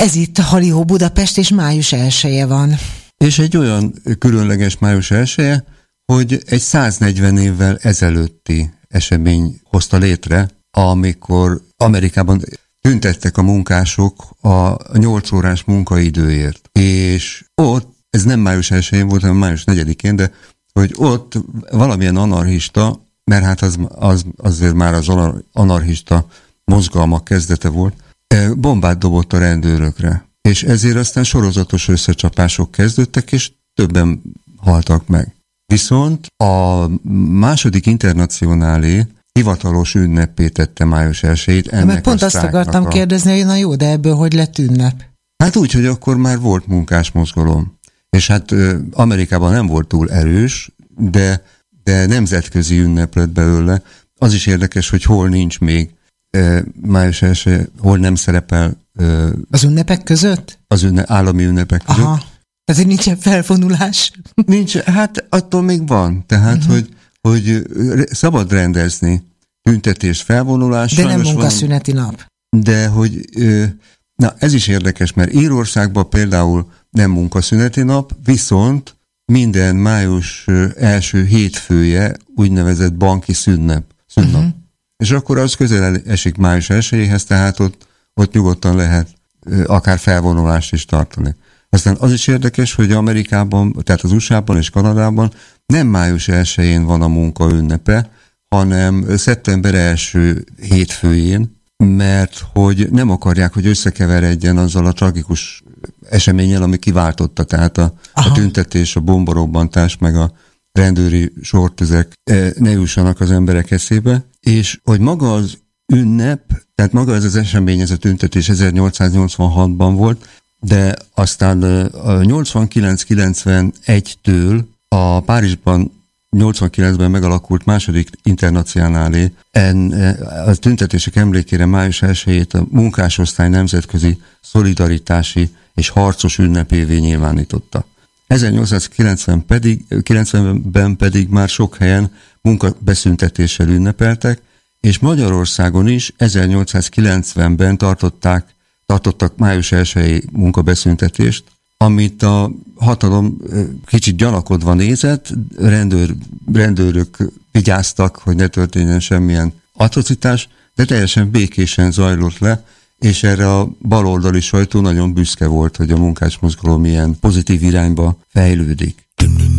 Ez itt a Halló Budapest, és május 1-je van. És egy olyan különleges május 1-je, hogy egy 140 évvel ezelőtti esemény hozta létre, amikor Amerikában tüntettek a munkások a 8 órás munkaidőért. És ott, ez nem május 1-én volt, hanem május 4-én, de hogy ott valamilyen anarchista, mert hát az azért már az anarchista mozgalmak kezdete volt, bombát dobott a rendőrökre. És ezért aztán sorozatos összecsapások kezdődtek, és többen haltak meg. Viszont a második internacionálé hivatalos ünnepé tette május 1-ét ennek mert pont azt akartam kérdezni, hogy na jó, de ebből hogy lett ünnep? Hát úgy, hogy akkor már volt munkásmozgalom. És hát Amerikában nem volt túl erős, de nemzetközi ünnep lett belőle. Az is érdekes, hogy hol nincs még május 1, hol nem szerepel. Az ünnepek között? Állami ünnepek között. Aha. Azért nincsen felvonulás. Nincs, hát attól még van. Tehát, hogy szabad rendezni tüntetés, felvonulás. De nem munkaszüneti nap. De hogy, na ez is érdekes, mert Írországban például nem munkaszüneti nap, viszont minden május első hétfője úgynevezett banki szünnap. És akkor az közel esik május 1-éhez, tehát ott nyugodtan lehet akár felvonulást is tartani. Aztán az is érdekes, hogy Amerikában, tehát az USA-ban és Kanadában nem május 1-én van a munka ünnepe, hanem szeptember első hétfőjén, mert hogy nem akarják, hogy összekeveredjen azzal a tragikus eseménnyel, ami kiváltotta, tehát a tüntetés, a bomborobbantás, meg a rendőri sortüzek ne jussanak az emberek eszébe, és hogy maga az ünnep, tehát maga ez az esemény, ez a tüntetés 1886-ban volt, de aztán 89-91-től a Párizsban 89-ben megalakult második internacionálé a tüntetések emlékére május 1-ét a munkásosztály nemzetközi szolidaritási és harcos ünnepévé nyilvánította. 1890-ben pedig már sok helyen munkabeszüntetéssel ünnepeltek, és Magyarországon is 1890-ben tartottak május 1-i munkabeszüntetést, amit a hatalom kicsit gyanakodva nézett, rendőrök vigyáztak, hogy ne történjen semmilyen atrocitás, de teljesen békésen zajlott le, és erre a baloldali sajtó nagyon büszke volt, hogy a munkásmozgalom ilyen pozitív irányba fejlődik.